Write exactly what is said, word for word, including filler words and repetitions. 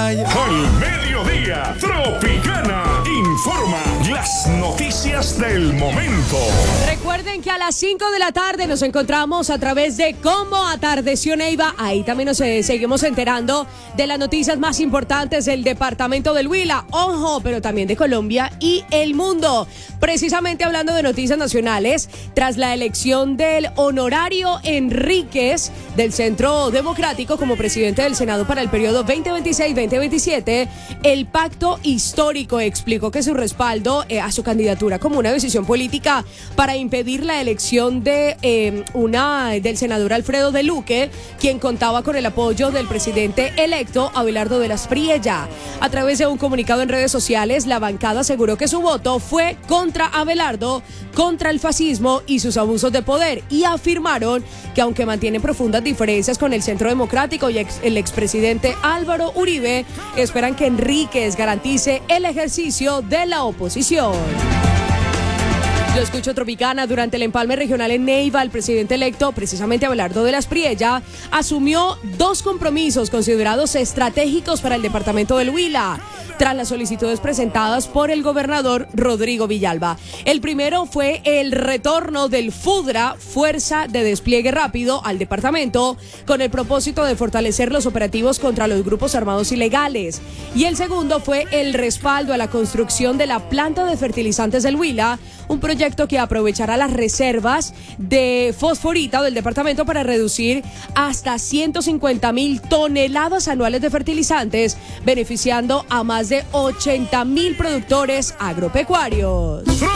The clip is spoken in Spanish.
playa. Al mediodía, Tropicana informa las noticias del momento. Recuerden que a las cinco de la tarde nos encontramos a través de Cómo Atardeció Neiva. Ahí también nos eh, seguimos enterando de las noticias más importantes del departamento del Huila. Ojo, pero también de Colombia y el mundo. Precisamente hablando de noticias nacionales, tras la elección del honorario Enríquez del Centro Democrático como presidente del Senado para el periodo veinte veintiséis veinte veintisiete, el pacto histórico explicó que su respaldo eh, a su candidatura como una decisión política para impedir la elección de eh, una del senador Alfredo de Luque, quien contaba con el apoyo del presidente electo Abelardo de las Priella. A través de un comunicado en redes sociales, la bancada aseguró que su voto fue contra Abelardo, contra el fascismo y sus abusos de poder, y afirmaron que aunque mantienen profundas diferencias con el Centro Democrático y ex, el expresidente Álvaro Uribe, esperan que Enríquez garantice el ejercicio de la oposición. Yo escucho Tropicana. Durante el empalme regional en Neiva, el presidente electo, precisamente Abelardo de las Priella, asumió dos compromisos considerados estratégicos para el departamento del Huila, tras las solicitudes presentadas por el gobernador Rodrigo Villalba. El primero fue el retorno del FUDRA, Fuerza de Despliegue Rápido, al departamento, con el propósito de fortalecer los operativos contra los grupos armados ilegales. Y el segundo fue el respaldo a la construcción de la planta de fertilizantes del Huila, un proyecto que aprovechará las reservas de fosforita del departamento para reducir hasta ciento cincuenta mil toneladas anuales de fertilizantes, beneficiando a más de ochenta mil productores agropecuarios.